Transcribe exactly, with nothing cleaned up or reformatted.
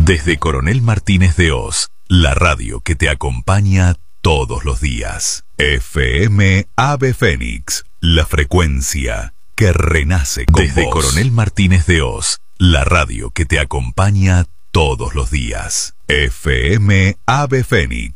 Desde Coronel Martínez de Oz, la radio que te acompaña todos los días. F M Ave Fénix, la frecuencia que renace con Desde vos. Coronel Martínez de Oz, la radio que te acompaña todos los días. F M Ave Fénix.